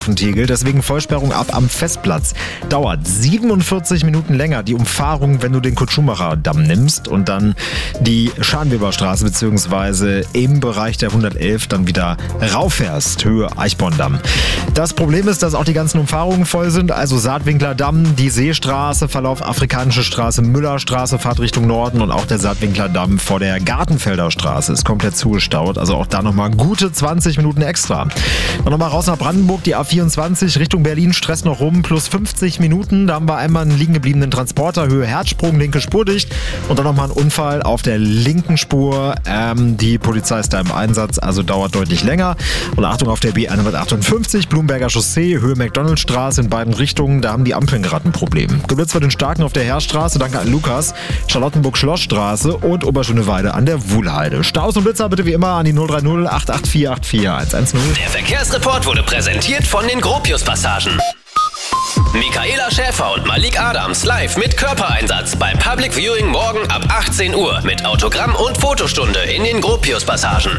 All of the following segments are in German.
Tegel, deswegen Vollsperrung ab am Festplatz. Dauert 47 Minuten länger die Umfahrung, wenn du den Kurt-Schumacher-Damm nimmst und dann die Scharnweberstraße bzw. im Bereich der 111 dann wieder rauffährst, Höhe Eichborn-Damm. Das Problem ist, dass auch die ganzen Umfahrungen voll sind, also Saatwinkler Damm, die Seestraße, Verlauf Afrikanische Straße, Müllerstraße, Fahrt Richtung Norden und auch der Saatwinkler Damm vor der Gartenfelder Straße ist komplett zugestaut, also auch da nochmal gute 20 Minuten extra. Dann nochmal raus nach Brandenburg, die A24 Richtung Berlin, Stress noch rum, plus 50 Minuten. Da haben wir einmal einen liegen gebliebenen Transporter, Höhe Herzsprung, linke Spur dicht und dann nochmal ein Unfall auf der linken Spur. Die Polizei ist da im Einsatz, also dauert deutlich länger. Und Achtung auf der B158, Blumberger Chaussee, Höhe McDonaldstraße in beiden Richtungen, da haben die Ampeln gerade ein Problem. Geblitzt wird den Starken auf der Heerstraße, danke an Lukas, Charlottenburg-Schlossstraße und Oberschöneweide an der Wuhlheide. Staus und Blitzer bitte wie immer an die 030 884 84110. Der Verkehrsreport wurde präsentiert von den Gropius-Passagen. Michaela Schäfer und Malik Adams live mit Körpereinsatz beim Public Viewing morgen ab 18 Uhr mit Autogramm und Fotostunde in den Gropius-Passagen.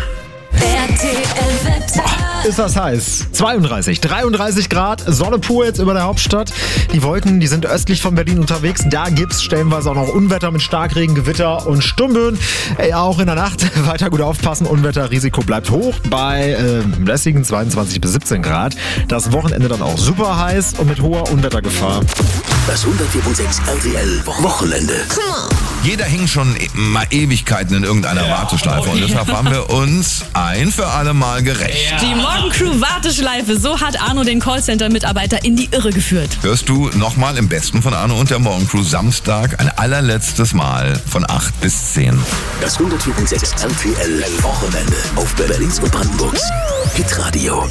Ist das heiß. 32, 33 Grad, Sonne pur jetzt über der Hauptstadt. Die Wolken, die sind östlich von Berlin unterwegs. Da gibt's stellenweise auch noch Unwetter mit Starkregen, Gewitter und Sturmböen. Auch in der Nacht weiter gut aufpassen. Unwetterrisiko bleibt hoch bei lässigen 22 bis 17 Grad. Das Wochenende dann auch super heiß und mit hoher Unwettergefahr. Das 104.6 RTL Wochenende. Jeder hing schon mal Ewigkeiten in irgendeiner Warteschleife und deshalb haben wir uns ein für alle Mal gerecht. Die Morgencrew-Warteschleife, so hat Arno den Callcenter-Mitarbeiter in die Irre geführt. Hörst du nochmal im Besten von Arno und der Morgencrew Samstag ein allerletztes Mal von 8 bis 10. Das 104.6 RTL Wochenende auf Berlins und Brandenburgs Hitradio.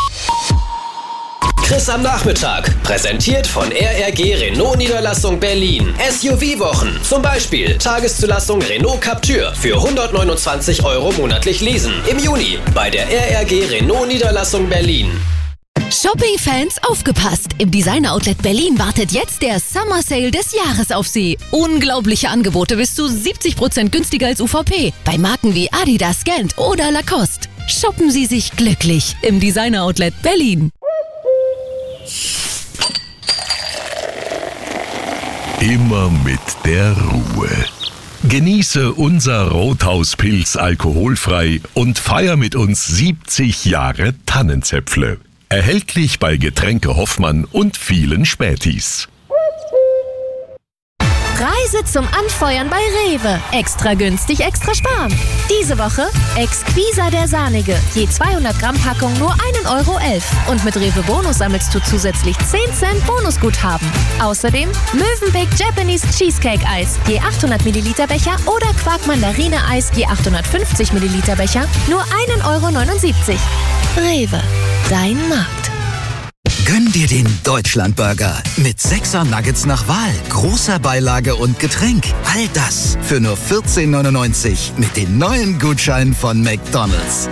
Chris am Nachmittag, präsentiert von RRG Renault Niederlassung Berlin. SUV-Wochen, zum Beispiel Tageszulassung Renault Captur für 129 € monatlich leasen. Im Juni bei der RRG Renault Niederlassung Berlin. Shopping-Fans, aufgepasst! Im Designer-Outlet Berlin wartet jetzt der Summer Sale des Jahres auf Sie. Unglaubliche Angebote bis zu 70% günstiger als UVP. Bei Marken wie Adidas, Gant oder Lacoste. Shoppen Sie sich glücklich im Designer-Outlet Berlin. Immer mit der Ruhe. Genieße unser Rothauspilz alkoholfrei und feier mit uns 70 Jahre Tannenzäpfle. Erhältlich bei Getränke Hoffmann und vielen Spätis. Preise zum Anfeuern bei Rewe. Extra günstig, extra sparen. Diese Woche Exquisa der Sahnige. Je 200 Gramm Packung nur 1,11 € Und mit Rewe Bonus sammelst du zusätzlich 10 Cent Bonusguthaben. Außerdem Mövenpick Japanese Cheesecake Eis. Je 800 Milliliter Becher oder Quark Mandarine Eis. Je 850 Milliliter Becher. Nur 1,79 €. Rewe. Dein Markt. Gönn dir den Deutschlandburger mit 6er Nuggets nach Wahl, großer Beilage und Getränk. All das für nur 14,99 € mit den neuen Gutscheinen von McDonald's.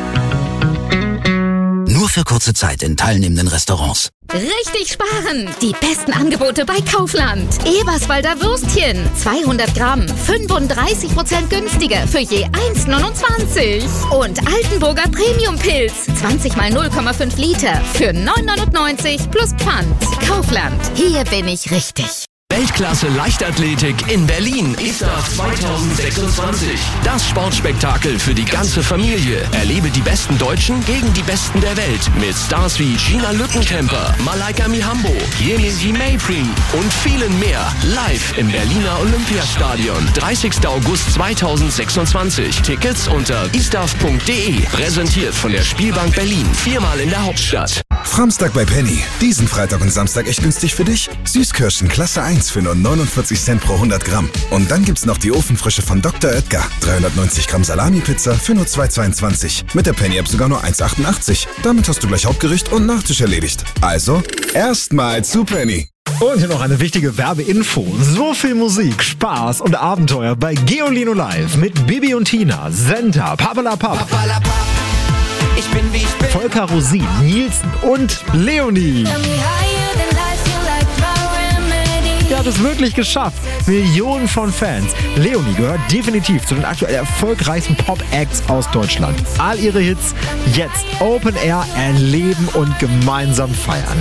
Nur für kurze Zeit in teilnehmenden Restaurants. Richtig sparen! Die besten Angebote bei Kaufland. Eberswalder Würstchen, 200 Gramm, 35% günstiger für je 1,29 €. Und Altenburger Premium-Pilz, 20 mal 0,5 Liter für 9,99 € plus Pfand. Kaufland, hier bin ich richtig. Weltklasse Leichtathletik in Berlin. ISTAF 2026. Das Sportspektakel für die ganze Familie. Erlebe die besten Deutschen gegen die Besten der Welt. Mit Stars wie Gina Lückenkämper, Malaika Mihambo, Yemisi Maypri und vielen mehr. Live im Berliner Olympiastadion. 30. August 2026. Tickets unter istaf.de. Präsentiert von der Spielbank Berlin. Viermal in der Hauptstadt. Samstag bei Penny. Diesen Freitag und Samstag echt günstig für dich. Süßkirschen Klasse 1 für nur 49 Cent pro 100 Gramm. Und dann gibt's noch die Ofenfrische von Dr. Oetker. 390 Gramm Salami-Pizza für nur 2,22. Mit der Penny-App sogar nur 1,88. Damit hast du gleich Hauptgericht und Nachtisch erledigt. Also, erstmal zu Penny. Und hier noch eine wichtige Werbeinfo. So viel Musik, Spaß und Abenteuer bei Geolino Live mit Bibi und Tina, Senta, Papalapap, ich bin wie ich bin. Volker Rosin, Nielsen und Leonie. Ja, hat es wirklich geschafft. Millionen von Fans. Leonie gehört definitiv zu den aktuell erfolgreichsten Pop-Acts aus Deutschland. All ihre Hits jetzt Open Air erleben und gemeinsam feiern.